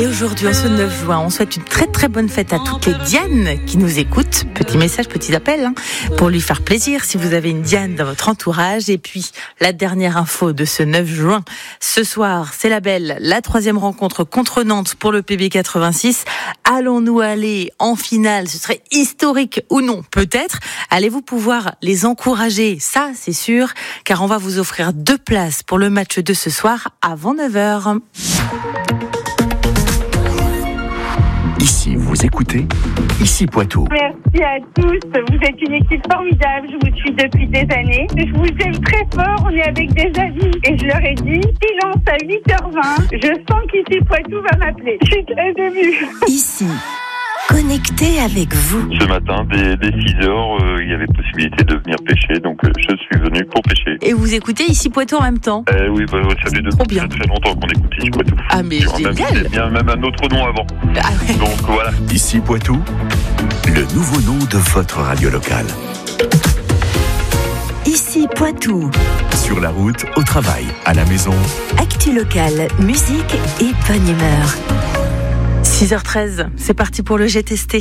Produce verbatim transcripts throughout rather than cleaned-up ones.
Et aujourd'hui, en ce neuf juin, on souhaite une très très bonne fête à toutes les Dianes qui nous écoutent. Petit message, petit appel, hein, pour lui faire plaisir si vous avez une Diane dans votre entourage. Et puis, la dernière info de ce neuf juin. Ce soir, c'est la belle, la troisième rencontre contre Nantes pour le P B quatre-vingt-six. Allons-nous aller en finale? Ce serait historique ou non? Peut-être. Allez-vous pouvoir les encourager? Ça, c'est sûr, car on va vous offrir deux places pour le match de ce soir avant neuf heures. Ici, vous écoutez Ici Poitou. Merci à tous, vous êtes une équipe formidable, je vous suis depuis des années. Je vous aime très fort, on est avec des amis. Et je leur ai dit, silence à huit heures vingt, je sens qu'Ici Poitou va m'appeler. Je suis très émue. Ici, connecté avec vous. Ce matin, dès, dès six heures, euh, il y avait possibilité de venir pêcher, donc euh, je suis venu pour pêcher. Et vous écoutez Ici Poitou en même temps? euh, Oui, bah, ça fait depuis très, très longtemps qu'on écoute Ici Poitou. Ah mais génial. Même, bien, même un autre nom avant. Ah ouais. Donc voilà. Ici Poitou, le nouveau nom de votre radio locale. Ici Poitou. Sur la route, au travail, à la maison. Actu locale, musique et bonne humeur. six heures treize, c'est parti pour le J'ai testé.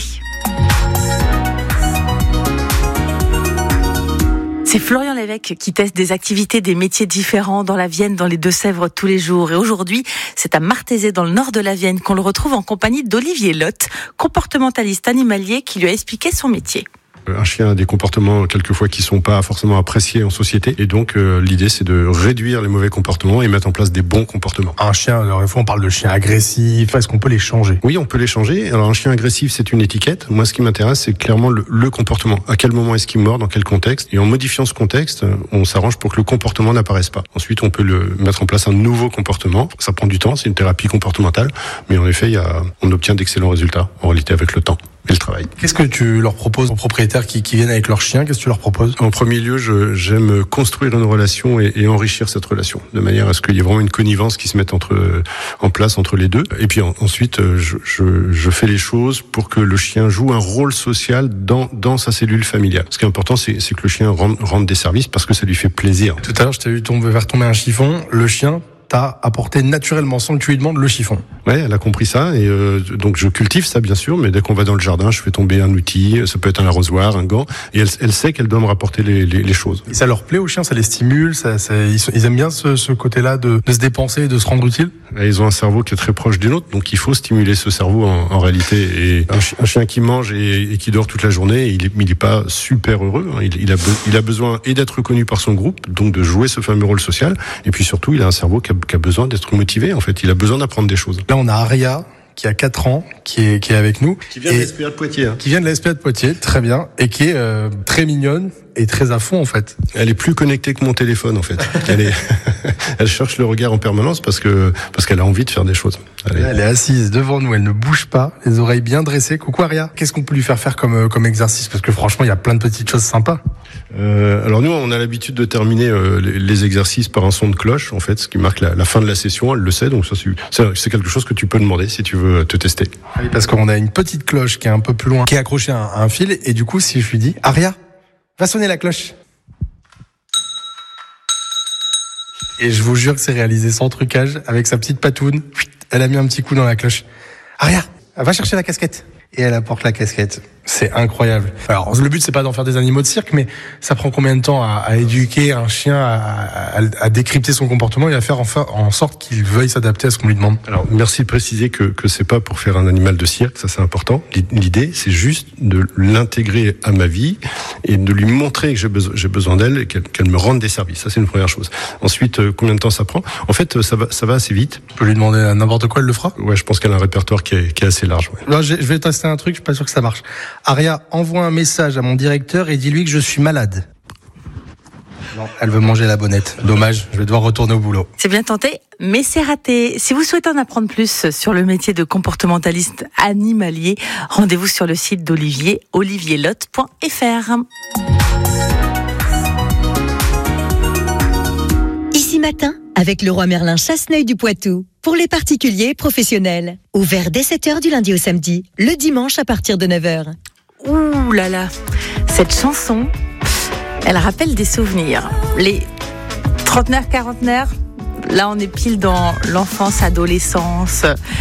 C'est Florian Lévesque qui teste des activités, des métiers différents dans la Vienne, dans les Deux-Sèvres tous les jours. Et aujourd'hui, c'est à Martézé, dans le nord de la Vienne, qu'on le retrouve en compagnie d'Olivier Lotte, comportementaliste animalier qui lui a expliqué son métier. Un chien a des comportements quelquefois qui sont pas forcément appréciés en société, et donc euh, l'idée c'est de réduire les mauvais comportements et mettre en place des bons comportements. Un chien, alors des fois on parle de chien agressif, est-ce qu'on peut les changer? Oui, on peut les changer. Alors un chien agressif, c'est une étiquette. Moi, ce qui m'intéresse, c'est clairement le, le comportement. À quel moment est-ce qu'il mord, dans quel contexte? Et en modifiant ce contexte, on s'arrange pour que le comportement n'apparaisse pas. Ensuite, on peut le mettre en place un nouveau comportement. Ça prend du temps, c'est une thérapie comportementale, mais en effet, il y a, on obtient d'excellents résultats en réalité avec le temps et le travail. Qu'est-ce que tu leur proposes aux propriétaires qui, qui viennent avec leur chien? Qu'est-ce que tu leur proposes? En premier lieu, je, j'aime construire une relation et, et enrichir cette relation, de manière à ce qu'il y ait vraiment une connivence qui se mette entre, en place entre les deux. Et puis en, ensuite, je, je, je fais les choses pour que le chien joue un rôle social dans, dans sa cellule familiale. Ce qui est important, c'est, c'est que le chien rende, rende des services parce que ça lui fait plaisir. Tout à l'heure, je t'ai vu tomber, faire tomber un chiffon. Le chien t'a apporté naturellement, sans que tu lui demandes, le chiffon. Ouais, elle a compris ça, et euh, donc je cultive ça bien sûr, mais dès qu'on va dans le jardin, je fais tomber un outil, ça peut être un arrosoir, un gant, et elle, elle sait qu'elle doit me rapporter les, les, les choses. Et ça leur plaît aux chiens, ça les stimule, ça, ça, ils, ils aiment bien ce, ce côté-là de, de se dépenser, de se rendre utile. Et ils ont un cerveau qui est très proche du nôtre, donc il faut stimuler ce cerveau en, en réalité. Et un, chi- un chien qui mange et, et qui dort toute la journée, il est, il est pas super heureux. Hein. Il, il, a be, il a besoin et d'être reconnu par son groupe, donc de jouer ce fameux rôle social, et puis surtout, il a un cerveau qui a, qui a besoin d'être motivé. En fait, il a besoin d'apprendre des choses. Là, on a Aria qui a quatre ans, qui est, qui est avec nous. Qui vient de l'S P A de Poitiers. Hein. Qui vient de l'S P A de Poitiers, très bien, et qui est euh, très mignonne et très à fond en fait. Elle est plus connectée que mon téléphone en fait. Elle est, elle cherche le regard en permanence parce que parce qu'elle a envie de faire des choses. Elle est... Elle est assise devant nous, elle ne bouge pas, les oreilles bien dressées. Coucou Aria. Qu'est-ce qu'on peut lui faire faire comme comme exercice? Parce que franchement, il y a plein de petites choses sympas. Euh, alors nous, on a l'habitude de terminer euh, les, les exercices par un son de cloche, en fait, ce qui marque la, la fin de la session. Elle le sait, donc ça c'est, c'est quelque chose que tu peux demander si tu veux te tester. Oui, parce qu'on a une petite cloche qui est un peu plus loin, qui est accrochée à un, à un fil, et du coup, si je lui dis Aria, va sonner la cloche. Et je vous jure que c'est réalisé sans trucage, avec sa petite patoune. Elle a mis un petit coup dans la cloche. Aria, va chercher la casquette. Et elle apporte la casquette. C'est incroyable. Alors, le but, c'est pas d'en faire des animaux de cirque, mais ça prend combien de temps à, à éduquer un chien, à, à, à décrypter son comportement et à faire enfin en sorte qu'il veuille s'adapter à ce qu'on lui demande? Alors, merci de préciser que, que c'est pas pour faire un animal de cirque, ça c'est important. L'idée, c'est juste de l'intégrer à ma vie et de lui montrer que j'ai besoin, j'ai besoin d'elle et qu'elle, qu'elle me rende des services. Ça, c'est une première chose. Ensuite, euh, combien de temps ça prend? En fait, ça va, ça va assez vite. Tu peux lui demander à n'importe quoi, elle le fera? Ouais, je pense qu'elle a un répertoire qui est, qui est assez large. Ouais. Là, je vais tester un truc, je suis pas sûr que ça marche. Aria, envoie un message à mon directeur et dis-lui que je suis malade. Non, elle veut manger la bonnette. Dommage, je vais devoir retourner au boulot. C'est bien tenté, mais c'est raté. Si vous souhaitez en apprendre plus sur le métier de comportementaliste animalier, rendez-vous sur le site d'Olivier, olivier lotte point f r. Ici matin, avec le Roi Merlin Chasseneuil du Poitou. Pour les particuliers et professionnels. Ouvert dès sept heures du lundi au samedi, le dimanche à partir de neuf heures. Ouh là là, cette chanson, elle rappelle des souvenirs. Les trentenaires, quarantenaires, là on est pile dans l'enfance, adolescence,